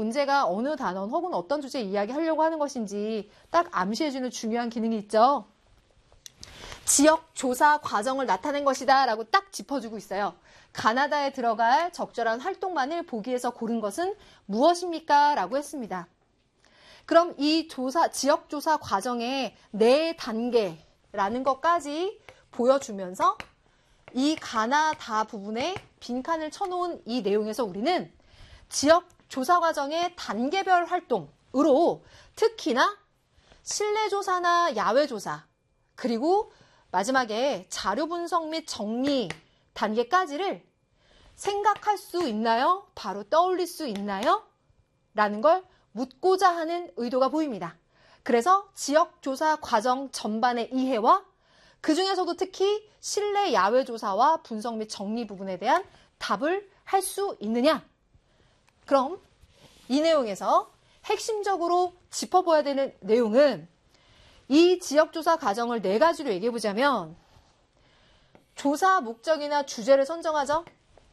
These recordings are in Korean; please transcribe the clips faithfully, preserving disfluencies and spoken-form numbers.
문제가 어느 단원 혹은 어떤 주제 이야기하려고 하는 것인지 딱 암시해주는 중요한 기능이 있죠. 지역 조사 과정을 나타낸 것이다 라고 딱 짚어주고 있어요. 가나다에 들어갈 적절한 활동만을 보기에서 고른 것은 무엇입니까? 라고 했습니다. 그럼 이 조사, 지역 조사 과정의 네 단계라는 것까지 보여주면서 이 가나다 부분에 빈칸을 쳐놓은 이 내용에서 우리는 지역 조사 과정의 단계별 활동으로 특히나 실내 조사나 야외 조사 그리고 마지막에 자료 분석 및 정리 단계까지를 생각할 수 있나요? 바로 떠올릴 수 있나요? 라는 걸 묻고자 하는 의도가 보입니다. 그래서 지역조사 과정 전반의 이해와 그 중에서도 특히 실내 야외 조사와 분석 및 정리 부분에 대한 답을 할 수 있느냐? 그럼 이 내용에서 핵심적으로 짚어봐야 되는 내용은 이 지역조사 과정을 네 가지로 얘기해보자면 조사 목적이나 주제를 선정하죠.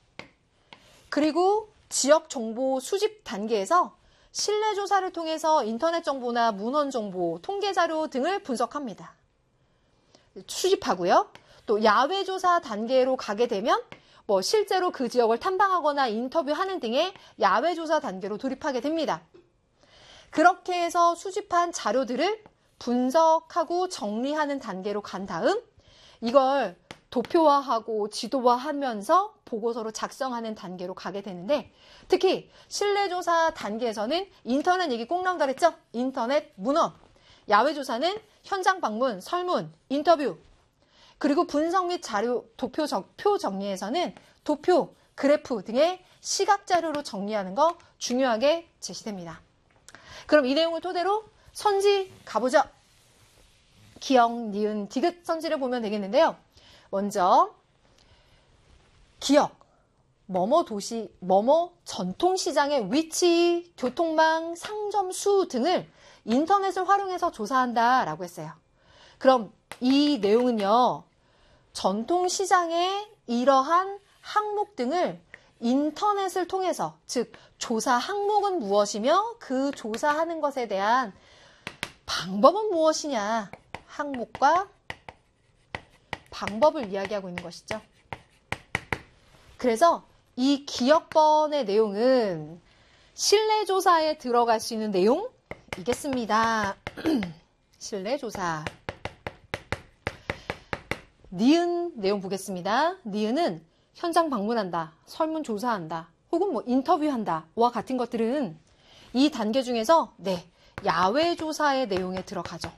그리고 지역 정보 수집 단계에서 실내 조사를 통해서 인터넷 정보나 문헌 정보, 통계 자료 등을 분석합니다. 수집하고요. 또 야외 조사 단계로 가게 되면 뭐 실제로 그 지역을 탐방하거나 인터뷰하는 등의 야외 조사 단계로 돌입하게 됩니다. 그렇게 해서 수집한 자료들을 분석하고 정리하는 단계로 간 다음 이걸 도표화하고 지도화하면서 보고서로 작성하는 단계로 가게 되는데 특히 실내조사 단계에서는 인터넷 얘기 꼭 나온다 그랬죠? 인터넷 문헌, 야외조사는 현장 방문, 설문, 인터뷰 그리고 분석 및 자료, 도표 표 정리에서는 도표, 그래프 등의 시각 자료로 정리하는 거 중요하게 제시됩니다. 그럼 이 내용을 토대로 선지 가보죠. 기역, 니은, 디귿 선지를 보면 되겠는데요. 먼저 기역, 뭐뭐 도시, 뭐뭐 전통시장의 위치, 교통망, 상점 수 등을 인터넷을 활용해서 조사한다라고 했어요. 그럼 이 내용은요. 전통시장의 이러한 항목 등을 인터넷을 통해서 즉 조사 항목은 무엇이며 그 조사하는 것에 대한 방법은 무엇이냐 항목과 방법을 이야기하고 있는 것이죠. 그래서 이 기역번의 내용은 실내조사에 들어갈 수 있는 내용이겠습니다. 실내조사. 니은 내용 보겠습니다. 니은은 현장 방문한다, 설문조사한다, 혹은 뭐 인터뷰한다와 같은 것들은 이 단계 중에서 네 야외 조사의 내용에 들어가죠.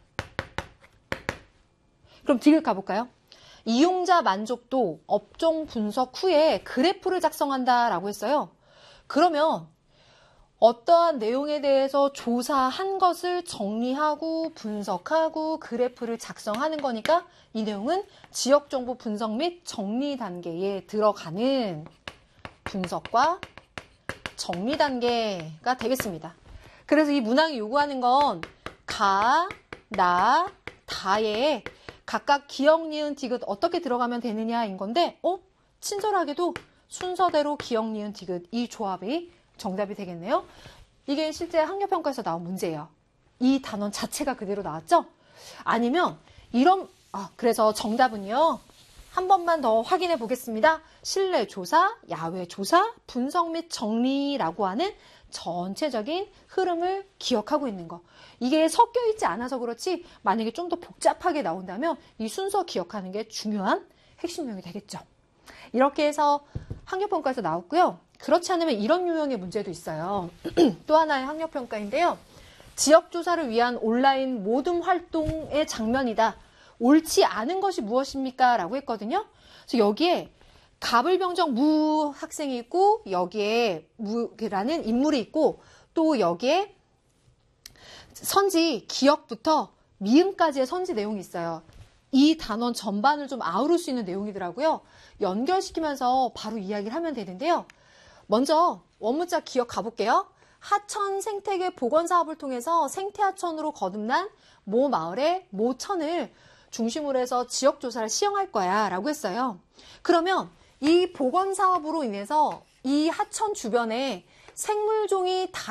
그럼 디귿 가볼까요? 이용자 만족도 업종 분석 후에 그래프를 작성한다라고 했어요. 그러면 어떠한 내용에 대해서 조사한 것을 정리하고 분석하고 그래프를 작성하는 거니까 이 내용은 지역정보 분석 및 정리 단계에 들어가는 분석과 정리 단계가 되겠습니다. 그래서 이 문항이 요구하는 건 가, 나, 다에 각각 기역, 니은, 디귿 어떻게 들어가면 되느냐인 건데 어? 친절하게도 순서대로 기역, 니은, 디귿 이 조합이 정답이 되겠네요. 이게 실제 학력평가에서 나온 문제예요. 이 단원 자체가 그대로 나왔죠? 아니면 이런 아, 그래서 정답은요. 한 번만 더 확인해 보겠습니다. 실내 조사, 야외 조사, 분석 및 정리라고 하는 전체적인 흐름을 기억하고 있는 거. 이게 섞여 있지 않아서 그렇지 만약에 좀 더 복잡하게 나온다면 이 순서 기억하는 게 중요한 핵심 내용이 되겠죠. 이렇게 해서 학력평가에서 나왔고요. 그렇지 않으면 이런 유형의 문제도 있어요. 또 하나의 학력평가인데요. 지역조사를 위한 온라인 모둠 활동의 장면이다. 옳지 않은 것이 무엇입니까? 라고 했거든요. 그래서 여기에 가불병정 무 학생이 있고 여기에 무라는 인물이 있고 또 여기에 선지 기역부터 미음까지의 선지 내용이 있어요. 이 단원 전반을 좀 아우를 수 있는 내용이더라고요. 연결시키면서 바로 이야기를 하면 되는데요. 먼저 원문자 기역 가볼게요. 하천 생태계 복원 사업을 통해서 생태하천으로 거듭난 모 마을의 모천을 중심으로 해서 지역조사를 시행할 거야 라고 했어요. 그러면 이 복원 사업으로 인해서 이 하천 주변에 생물종이 다